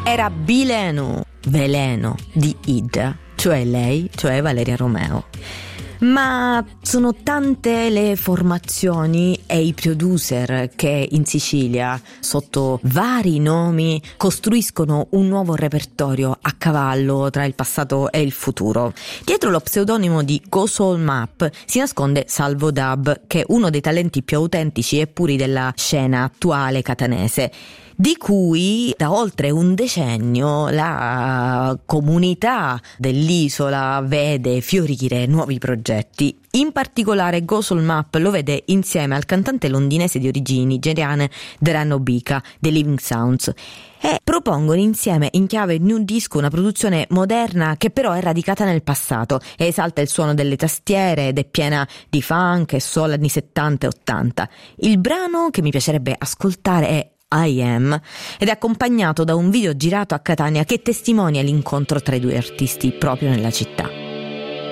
era Veleno di Idra, cioè lei, cioè Valeria Romeo. Ma sono tante le formazioni e i producer che in Sicilia, sotto vari nomi, costruiscono un nuovo repertorio a cavallo tra il passato e il futuro. Dietro lo pseudonimo di Go Soul Map si nasconde Salvo Dub, che è uno dei talenti più autentici e puri della scena attuale catanese, di cui da oltre un decennio la comunità dell'isola vede fiorire nuovi progetti. In particolare Go Soul Map lo vede insieme al cantante londinese di origini nigeriane Deran Obika dei Living Sounds, e propongono insieme in chiave new disco una produzione moderna che però è radicata nel passato e esalta il suono delle tastiere ed è piena di funk e soul anni 70 e 80. Il brano che mi piacerebbe ascoltare è I Am ed è accompagnato da un video girato a Catania che testimonia l'incontro tra i due artisti proprio nella città.